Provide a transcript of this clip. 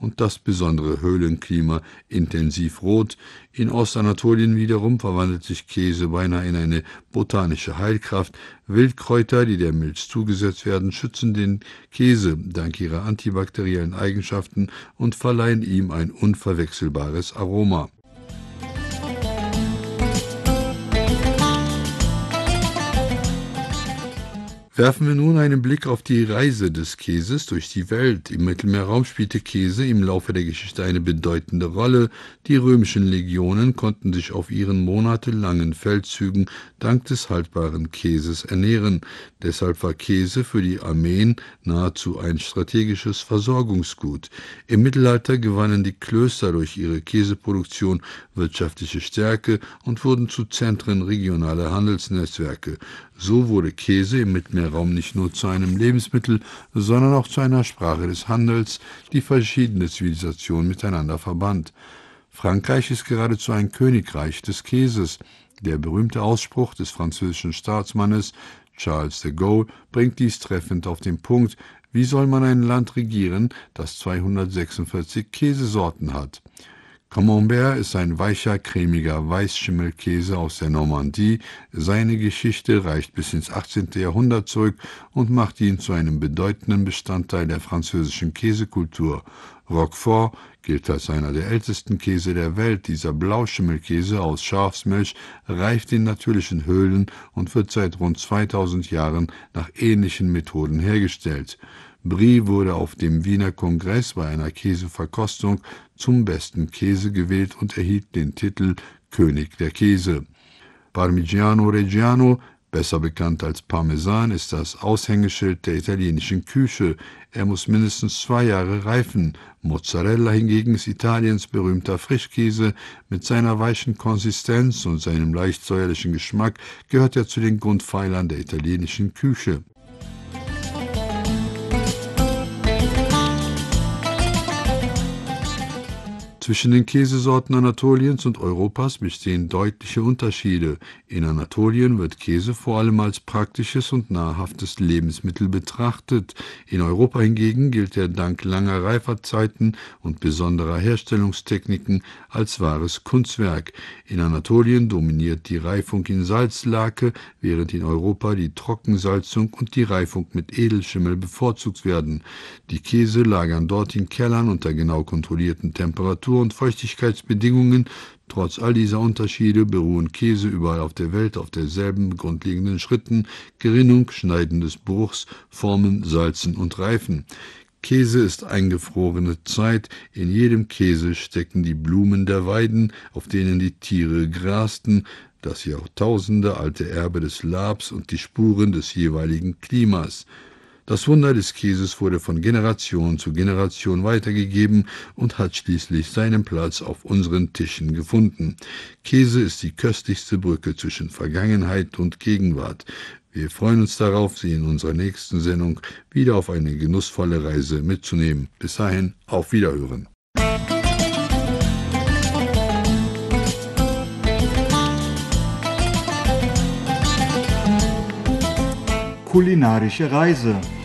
und das besondere Höhlenklima intensiv rot. In Ostanatolien wiederum verwandelt sich Käse beinahe in eine botanische Heilkraft. Wildkräuter, die der Milch zugesetzt werden, schützen den Käse dank ihrer antibakteriellen Eigenschaften und verleihen ihm ein unverwechselbares Aroma. Werfen wir nun einen Blick auf die Reise des Käses durch die Welt. Im Mittelmeerraum spielte Käse im Laufe der Geschichte eine bedeutende Rolle. Die römischen Legionen konnten sich auf ihren monatelangen Feldzügen dank des haltbaren Käses ernähren. Deshalb war Käse für die Armeen nahezu ein strategisches Versorgungsgut. Im Mittelalter gewannen die Klöster durch ihre Käseproduktion wirtschaftliche Stärke und wurden zu Zentren regionaler Handelsnetzwerke. So wurde Käse im Mittelmeerraum nicht nur zu einem Lebensmittel, sondern auch zu einer Sprache des Handels, die verschiedene Zivilisationen miteinander verband. Frankreich ist geradezu ein Königreich des Käses. Der berühmte Ausspruch des französischen Staatsmannes Charles de Gaulle bringt dies treffend auf den Punkt: Wie soll man ein Land regieren, das 246 Käsesorten hat? Camembert ist ein weicher, cremiger Weißschimmelkäse aus der Normandie. Seine Geschichte reicht bis ins 18. Jahrhundert zurück und macht ihn zu einem bedeutenden Bestandteil der französischen Käsekultur. Roquefort gilt als einer der ältesten Käse der Welt. Dieser Blauschimmelkäse aus Schafsmilch reift in natürlichen Höhlen und wird seit rund 2000 Jahren nach ähnlichen Methoden hergestellt. Brie wurde auf dem Wiener Kongress bei einer Käseverkostung zum besten Käse gewählt und erhielt den Titel König der Käse. Parmigiano Reggiano, besser bekannt als Parmesan, ist das Aushängeschild der italienischen Küche. Er muss mindestens 2 Jahre reifen. Mozzarella hingegen ist Italiens berühmter Frischkäse. Mit seiner weichen Konsistenz und seinem leicht säuerlichen Geschmack gehört er zu den Grundpfeilern der italienischen Küche. Zwischen den Käsesorten Anatoliens und Europas bestehen deutliche Unterschiede. In Anatolien wird Käse vor allem als praktisches und nahrhaftes Lebensmittel betrachtet. In Europa hingegen gilt er dank langer Reiferzeiten und besonderer Herstellungstechniken als wahres Kunstwerk. In Anatolien dominiert die Reifung in Salzlake, während in Europa die Trockensalzung und die Reifung mit Edelschimmel bevorzugt werden. Die Käse lagern dort in Kellern unter genau kontrollierten Temperaturen und Feuchtigkeitsbedingungen. Trotz all dieser Unterschiede beruhen Käse überall auf der Welt auf derselben grundlegenden Schritten: Gerinnung, Schneiden des Bruchs, Formen, Salzen und Reifen. Käse ist eingefrorene Zeit. In jedem Käse stecken die Blumen der Weiden, auf denen die Tiere grasten, das jahrtausendealte Erbe des Labs und die Spuren des jeweiligen Klimas. Das Wunder des Käses wurde von Generation zu Generation weitergegeben und hat schließlich seinen Platz auf unseren Tischen gefunden. Käse ist die köstlichste Brücke zwischen Vergangenheit und Gegenwart. Wir freuen uns darauf, Sie in unserer nächsten Sendung wieder auf eine genussvolle Reise mitzunehmen. Bis dahin, auf Wiederhören. Kulinarische Reise.